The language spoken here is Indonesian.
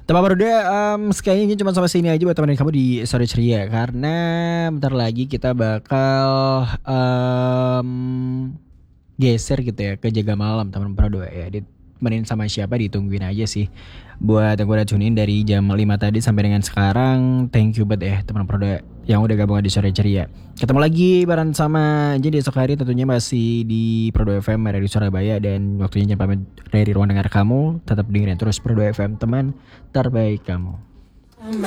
Teman berdua, kayaknya cuma sampai sini aja buat temenin kamu di sore ceria karena bentar lagi kita bakal geser gitu ya ke jaga malam teman berdua ya. Ditemenin sama siapa ditungguin aja sih. Buat yang udah tune in dari jam 5 tadi sampai dengan sekarang, thank you banget ya teman berdua yang udah gabung di sore ceria. Ketemu lagi bareng sama jadi esok hari tentunya masih di Prodo FM dari Surabaya dan waktunya jam pamit dari ruang dengar kamu. Tetap dengerin terus Prodo FM teman terbaik kamu.